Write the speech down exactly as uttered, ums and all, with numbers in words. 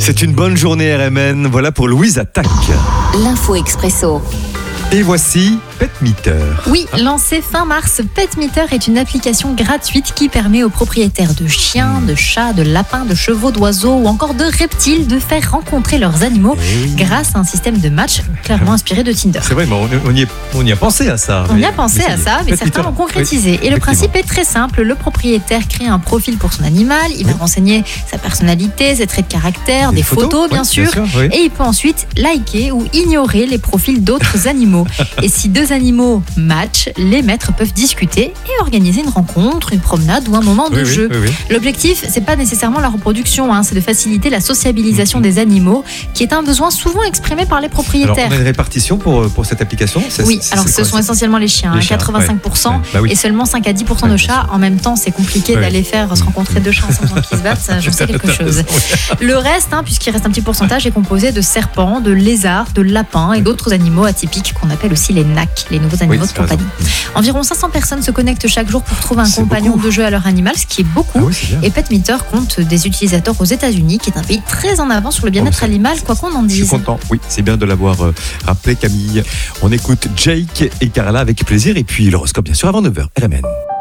C'est une bonne journée R M N, voilà pour Louise Attaque. L'info expresso. Et voici Pet Meter. Oui, lancée fin mars, Pet Meter est une application gratuite qui permet aux propriétaires de chiens, de chats, de lapins, de chevaux, d'oiseaux ou encore de reptiles de faire rencontrer leurs animaux oui. grâce à un système de match clairement inspiré de Tinder. C'est vrai, mais on, on, y, est, on y a pensé à ça. On mais, y a pensé mais à ça, mais Pet certains Meter. l'ont concrétisé. Oui, et le principe est très simple. Le propriétaire crée un profil pour son animal, il va oui. renseigner sa personnalité, ses traits de caractère, des, des photos, photos, bien oui, sûr, bien sûr oui. et il peut ensuite liker ou ignorer les profils d'autres animaux. Et si deux animaux matchent, les maîtres peuvent discuter et organiser une rencontre, une promenade ou un moment de oui, jeu. Oui, oui, oui. L'objectif, c'est pas nécessairement la reproduction, hein, c'est de faciliter la sociabilisation mmh. des animaux, qui est un besoin souvent exprimé par les propriétaires. Alors, on a une répartition pour, pour cette application c'est, Oui, c'est, alors c'est ce quoi, sont c'est... essentiellement les chiens, les hein, chiens, quatre-vingt-cinq pour cent ouais. Bah oui. et seulement cinq à dix pour cent ouais, de chats. En même temps, c'est compliqué ouais. d'aller faire se rencontrer deux chats ensemble qui se battent, ça, j'en sais quelque chose. Le reste, hein, puisqu'il reste un petit pourcentage, est composé de serpents, de lézards, de lapins et d'autres animaux atypiques qu'on appelle aussi les N A C, les nouveaux animaux oui, de compagnie. Environ cinq cents personnes se connectent chaque jour pour trouver un c'est compagnon beaucoup. de jeu à leur animal, ce qui est beaucoup. Ah oui, c'est bien. Et Pet Meter compte des utilisateurs aux États-Unis, qui est un pays très en avant sur le bien-être Oh, animal, quoi qu'on en Je suis dise. content, oui, c'est bien de l'avoir euh, rappelé Camille. On écoute Jake et Carla avec plaisir et puis l'horoscope bien sûr avant neuf heures. R M N.